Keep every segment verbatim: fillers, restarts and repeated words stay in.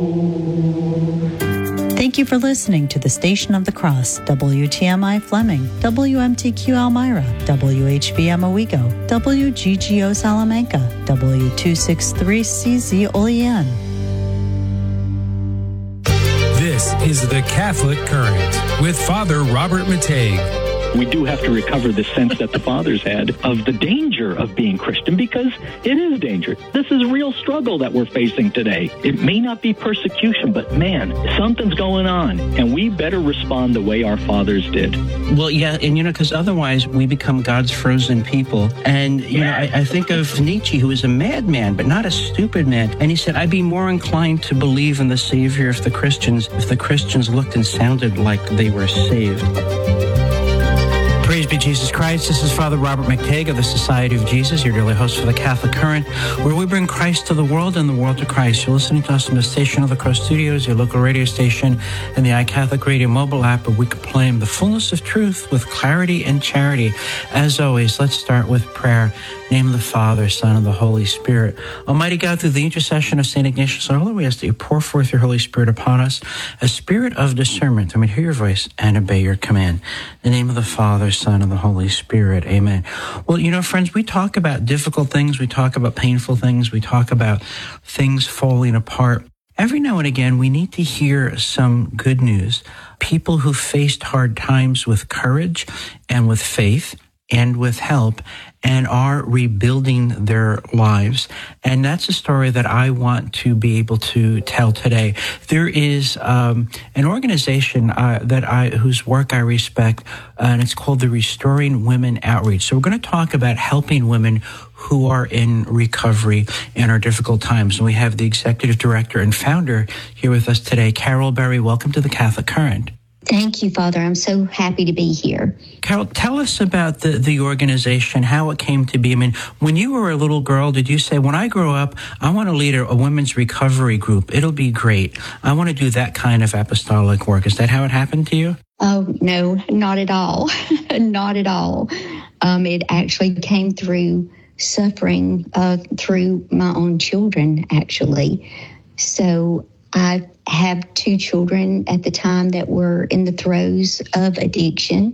Thank you for listening to the Station of the Cross, W T M I Fleming, W M T Q Elmira, W H B M Owego, W G G O Salamanca, W two sixty-three C Z Olean. This is the Catholic Current with Father Robert Mateiga. We do have to recover the sense that the fathers had of the danger of being Christian, because it is danger. This is a real struggle that we're facing today. It may not be persecution, but man, something's going on, and we better respond the way our fathers did. Well, yeah, and you know, because otherwise we become God's frozen people. And, you know, I, I think of Nietzsche, who was a madman, but not a stupid man. And he said, I'd be more inclined to believe in the Savior of the Christians if the Christians looked and sounded like they were saved. Praise be Jesus Christ. This is Father Robert Mateiga of the Society of Jesus, your daily host for the Catholic Current, where we bring Christ to the world and the world to Christ. You're listening to us from the Station of the Cross Studios, your local radio station, and the iCatholic Radio mobile app, where we proclaim the fullness of truth with clarity and charity. As always, let's start with prayer. In the name of the Father, Son, and the Holy Spirit. Almighty God, through the intercession of Saint Ignatius Loyola, we ask that you pour forth your Holy Spirit upon us, a spirit of discernment, and we hear your voice and obey your command. In the name of the Father, Son, and the Holy Spirit. Amen. Well, you know, friends, we talk about difficult things. We talk about painful things. We talk about things falling apart. Every now and again, we need to hear some good news. People who faced hard times with courage and with faith and with help, and are rebuilding their lives. And that's a story that I want to be able to tell today. There is um, an organization uh, that I whose work I respect, uh, and it's called the Restoring Women Outreach. So we're going to talk about helping women who are in recovery and are difficult times. And we have the executive director and founder here with us today, Carol Berry. Welcome to the Catholic Current. Thank you, Father. I'm so happy to be here. Carol, tell us about the, the organization, how it came to be. I mean, when you were a little girl, did you say, when I grow up, I want to lead a, a women's recovery group? It'll be great. I want to do that kind of apostolic work. Is that how it happened to you? Oh, no, not at all. Not at all. Um, it actually came through suffering uh, through my own children, actually. So I have two children at the time that were in the throes of addiction,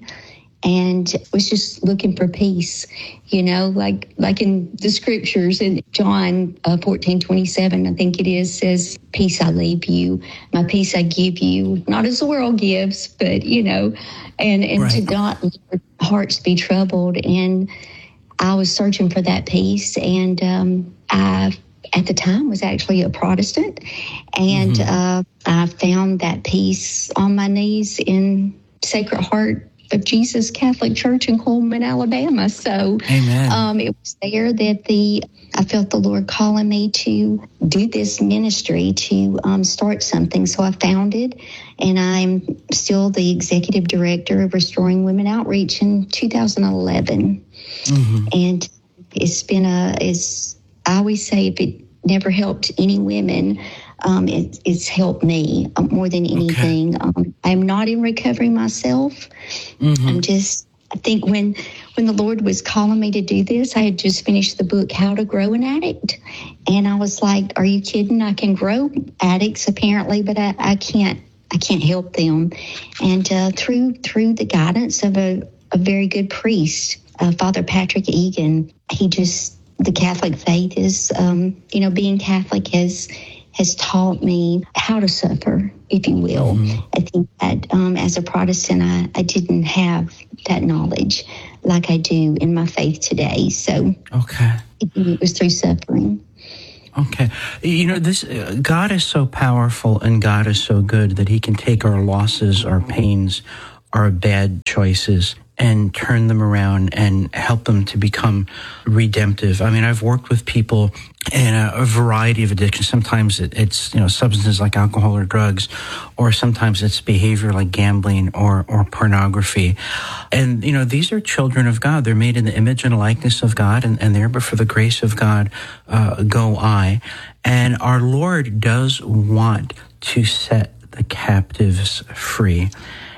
and was just looking for peace, you know, like like in the scriptures in John uh, fourteen twenty-seven, I think it is, says, peace I leave you, my peace I give you, not as the world gives, but, you know, and, and right. to not let our hearts be troubled. And I was searching for that peace, and um, I at the time was actually a Protestant, and mm-hmm. uh, I found that peace on my knees in Sacred Heart of Jesus Catholic Church in Coleman, Alabama. So um, it was there that the I felt the Lord calling me to do this ministry, to um, start something. So I founded, and I'm still the executive director of Restoring Women Outreach in two thousand eleven. Mm-hmm. And it's been a, it's, I always say, if it never helped any women, um, it, it's helped me more than anything. Okay. Um, I'm not in recovery myself. Mm-hmm. I'm just, I think when when the Lord was calling me to do this, I had just finished the book, How to Grow an Addict. And I was like, are you kidding? I can grow addicts apparently, but I, I can't I can't help them. And uh, through through the guidance of a, a very good priest, uh, Father Patrick Egan, he just, the Catholic faith is, um, you know, being Catholic has has taught me how to suffer, if you will. Mm-hmm. I think that um, as a Protestant, I, I didn't have that knowledge like I do in my faith today. So okay. it, it was through suffering. Okay. You know, this uh, God is so powerful and God is so good that he can take our losses, our pains, our bad choices, and turn them around and help them to become redemptive. I mean, I've worked with people in a, a variety of addictions. Sometimes it, it's, you know, substances like alcohol or drugs, or sometimes it's behavior like gambling or, or pornography. And, you know, these are children of God. They're made in the image and likeness of God, and, and there, but for the grace of God, uh, go I. And our Lord does want to set the captives free.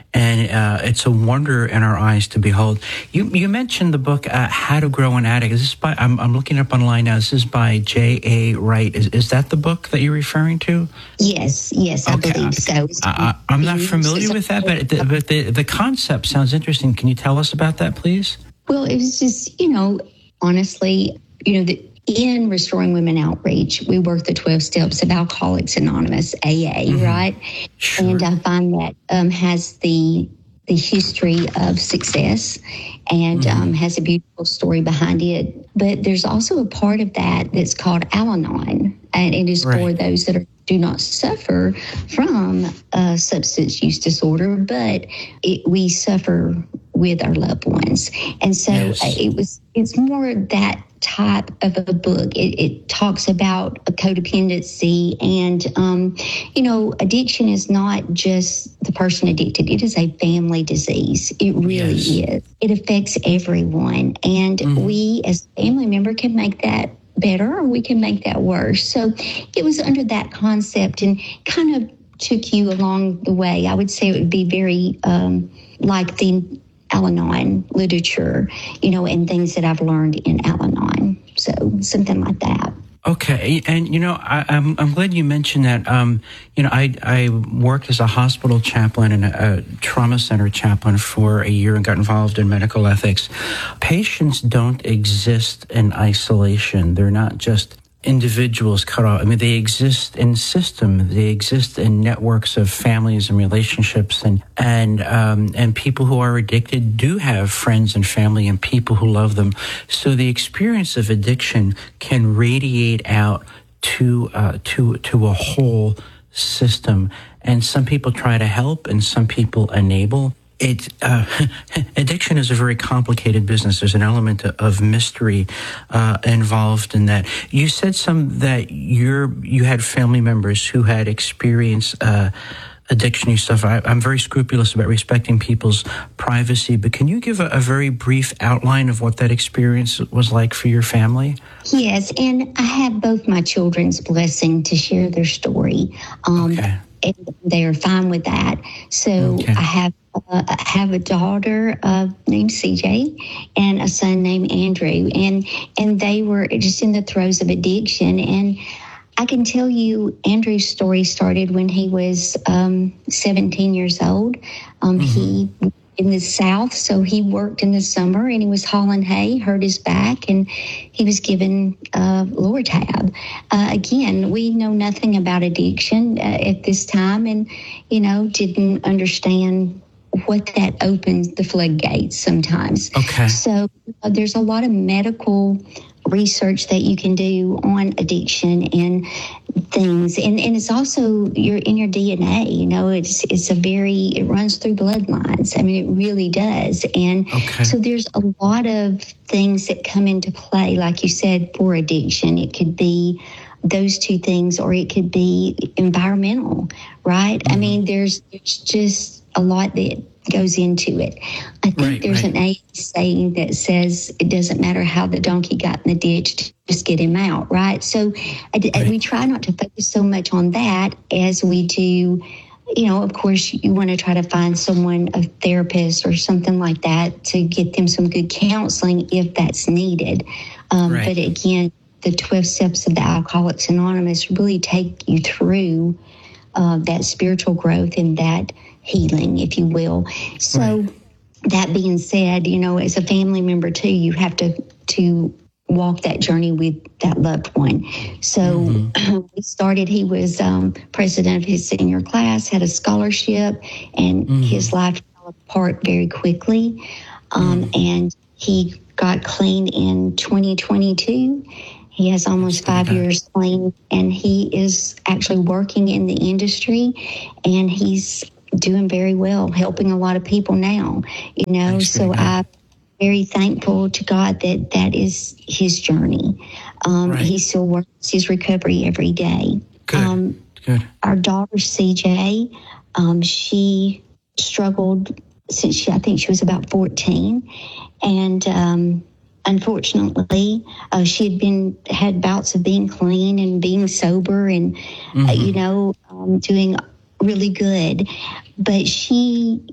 And uh, it's a wonder in our eyes to behold. You you mentioned the book uh, How to Grow an Addict. Is this by? I'm I'm looking up online now. This is by J A. Wright. Is is that the book that you're referring to? Yes, yes, I okay. believe so. Uh, I'm not familiar with that, but the, but the the concept sounds interesting. Can you tell us about that, please? Well, it was just, you know, honestly, you know, the, in Restoring Women Outreach, we work the twelve steps of Alcoholics Anonymous, A A, mm-hmm. right? Sure. And I find that um, has the the history of success and mm-hmm. um, has a beautiful story behind it. But there's also a part of that that's called Al-Anon, and it is right. for those that are, do not suffer from uh, substance use disorder, but it, we suffer with our loved ones. And so yes. uh, it was, it's more that type of a book. It, it talks about a codependency and, um, you know, addiction is not just the person addicted. It is a family disease. It really yes. is. It affects everyone. And mm-hmm. we as a family member can make that better or we can make that worse. So it was under that concept and kind of took you along the way. I would say it would be very um, like the Al-Anon literature, you know, and things that I've learned in Al-Anon. So something like that. Okay, and you know, I, I'm I'm glad you mentioned that. Um, you know, I I worked as a hospital chaplain and a, a trauma center chaplain for a year and got involved in medical ethics. Patients don't exist in isolation. They're not just individuals cut off. I mean, they exist in system. They exist in networks of families and relationships, and and um, and people who are addicted do have friends and family and people who love them. So the experience of addiction can radiate out to uh, to to a whole system. And some people try to help, and some people enable. It uh, addiction is a very complicated business. There's an element of mystery uh, involved in that. You said some that you're you had family members who had experienced uh, addiction stuff. I, I'm very scrupulous about respecting people's privacy, but can you give a, a very brief outline of what that experience was like for your family? Yes, and I have both my children's blessing to share their story. Um, okay. And they're fine with that. So okay. I have uh, I have a daughter uh, named C J and a son named Andrew, and and they were just in the throes of addiction. And I can tell you, Andrew's story started when he was um, seventeen years old. Um, mm-hmm. He in the South, so he worked in the summer and he was hauling hay, hurt his back, and he was given uh, Lortab. Uh, again, we know nothing about addiction uh, at this time, and you know didn't understand what that opens the floodgates sometimes. Okay. So uh, there's a lot of medical research that you can do on addiction and things, and, and it's also you're in your D N A. You know, it's it's a very it runs through bloodlines. I mean, it really does, and okay. so there's a lot of things that come into play, like you said, for addiction. It could be those two things, or it could be environmental, right? Mm-hmm. I mean, there's there's just a lot that goes into it. I think right, there's right. an A saying that says it doesn't matter how the donkey got in the ditch, just get him out, right? So I, right. we try not to focus so much on that as we do, you know, of course, you want to try to find someone, a therapist or something like that, to get them some good counseling if that's needed. Um, right. But again, the twelve steps of the Alcoholics Anonymous really take you through uh, that spiritual growth and that healing, if you will. So right. that being said, you know, as a family member too, you have to to walk that journey with that loved one. So mm-hmm. we started, he was um, president of his senior class, had a scholarship, and mm-hmm. his life fell apart very quickly. Um, mm-hmm. And he got clean in twenty twenty-two. He has almost five years clean, and he is actually working in the industry, and he's doing very well, helping a lot of people now, you know. Thanks so I'm very thankful to God that that is his journey. Um, right. He still works his recovery every day. Good. Um, Good. Our daughter, C J, um, she struggled since she, I think she was about fourteen. And um, unfortunately, uh, she had been had bouts of being clean and being sober and, mm-hmm. uh, you know, um, doing really good, but she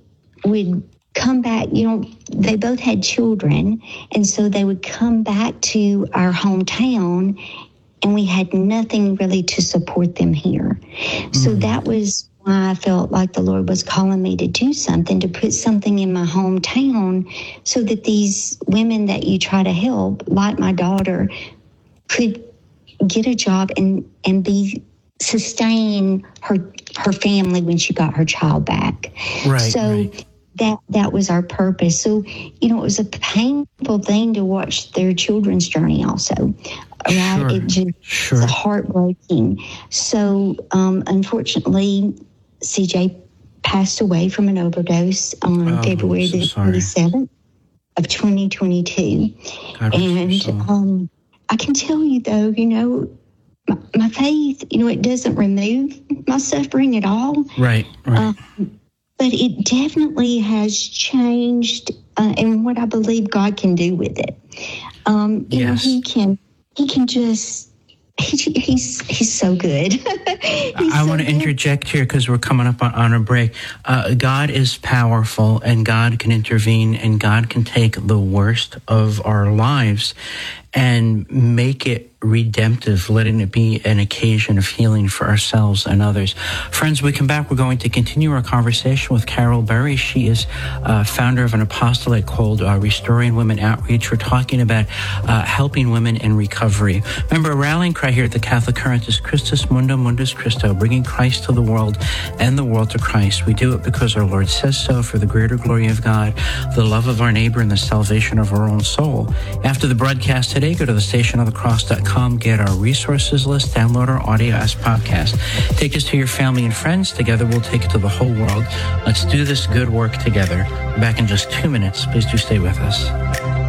would come back, you know, they both had children, and so they would come back to our hometown, and we had nothing really to support them here. Mm-hmm. So that was why I felt like the Lord was calling me to do something, to put something in my hometown so that these women that you try to help, like my daughter, could get a job and, and be sustain her her family when she got her child back. Right. So right. that that was our purpose. So, you know, it was a painful thing to watch their children's journey also. Right? Sure. It just sure. was heartbreaking. So um, unfortunately, C J passed away from an overdose on oh, February so the sorry. twenty-seventh of twenty twenty-two. God and um, I can tell you though, you know, my, my faith, you know, it doesn't remove my suffering at all. Right, right. Um, but it definitely has changed uh, and what I believe God can do with it. Um, you yes. know, he can, he can just, he, he's he's so good. he's I so want to good. interject here because we're coming up on, on a break. Uh, God is powerful, and God can intervene, and God can take the worst of our lives and make it redemptive, letting it be an occasion of healing for ourselves and others. Friends, we come back, we're going to continue our conversation with Carol Berry. She is uh, founder of an apostolate called uh, Restoring Women Outreach. We're talking about uh, helping women in recovery. Remember, a rallying cry here at the Catholic Current is Christus Mundum Mundus Christo, bringing Christ to the world and the world to Christ. We do it because our Lord says so, for the greater glory of God, the love of our neighbor, and the salvation of our own soul. After the broadcast today, go to the station of the cross dot com, get our resources list, download our audio as podcast. Take us to your family and friends. Together we'll take it to the whole world. Let's do this good work together. Back in just two minutes. Please do stay with us.